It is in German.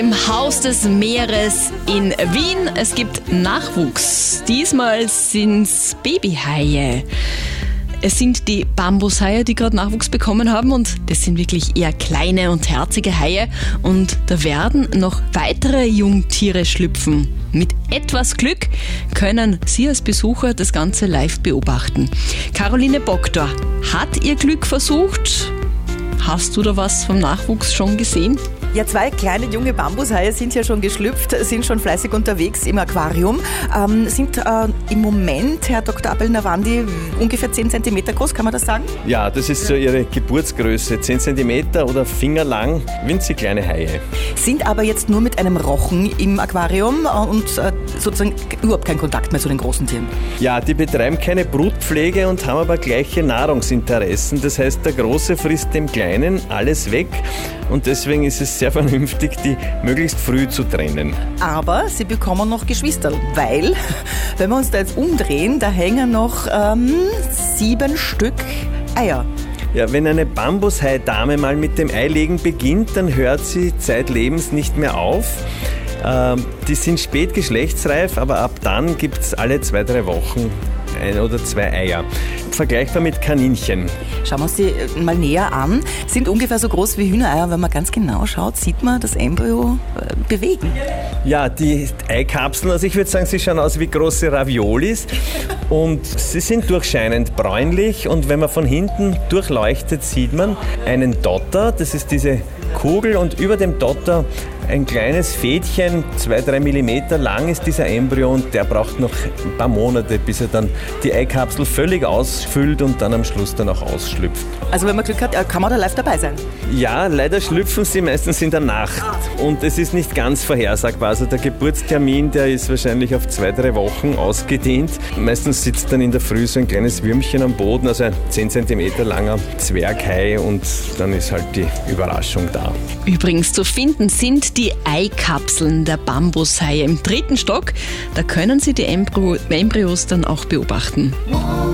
Im Haus des Meeres in Wien. Es gibt Nachwuchs. Diesmal sind's Babyhaie. Es sind die Bambushaie, die gerade Nachwuchs bekommen haben, und das sind wirklich eher kleine und herzige Haie, und da werden noch weitere Jungtiere schlüpfen. Mit etwas Glück können Sie als Besucher das Ganze live beobachten. Caroline Boktor hat ihr Glück versucht. Hast du da was vom Nachwuchs schon gesehen? Ja, 2 kleine junge Bambushaie sind ja schon geschlüpft, sind schon fleißig unterwegs im Aquarium, sind im Moment, Herr Dr. Abel-Nawandi, ungefähr 10 cm groß, kann man das sagen? Ja, das ist so ihre Geburtsgröße, 10 cm oder fingerlang, winzig kleine Haie. Sind aber jetzt nur mit einem Rochen im Aquarium und sozusagen überhaupt keinen Kontakt mehr zu den großen Tieren. Ja, die betreiben keine Brutpflege und haben aber gleiche Nahrungsinteressen. Das heißt, der Große frisst dem Kleinen alles weg, und deswegen ist es sehr vernünftig, die möglichst früh zu trennen. Aber sie bekommen noch Geschwister, weil, wenn wir uns da jetzt umdrehen, da hängen noch 7 Stück Eier. Ja, wenn eine Bambushaie-Dame mal mit dem Eilegen beginnt, dann hört sie zeitlebens nicht mehr auf. Die sind spät geschlechtsreif, aber ab dann gibt es alle 2-3 Wochen 1 oder 2 Eier. Vergleichbar mit Kaninchen. Schauen wir uns die mal näher an. Sind ungefähr so groß wie Hühnereier. Wenn man ganz genau schaut, sieht man das Embryo bewegen. Ja, die Eikapseln, also ich würde sagen, sie schauen aus wie große Raviolis. Und sie sind durchscheinend bräunlich, und wenn man von hinten durchleuchtet, sieht man einen Dotter. Das ist diese Kugel, und über dem Dotter ein kleines Fädchen, 2-3 mm lang ist dieser Embryo, und der braucht noch ein paar Monate, bis er dann die Eikapsel völlig ausfüllt und dann am Schluss dann auch ausschlüpft. Also wenn man Glück hat, kann man da live dabei sein? Ja, leider schlüpfen sie meistens in der Nacht, und es ist nicht ganz vorhersagbar. Also der Geburtstermin, der ist wahrscheinlich auf 2-3 Wochen ausgedehnt. Meistens sitzt dann in der Früh so ein kleines Würmchen am Boden, also ein 10 cm langer Zwerghai, und dann ist halt die Überraschung da. Übrigens zu finden sind die Eikapseln der Bambushaie im 3. Stock. Da können Sie die Embryos dann auch beobachten.